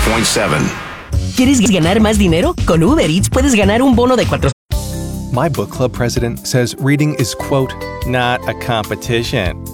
100.7. ¿Quieres ganar más dinero? Con Uber Eats puedes ganar un bono de 400. My book club president says reading is, quote, not a competition.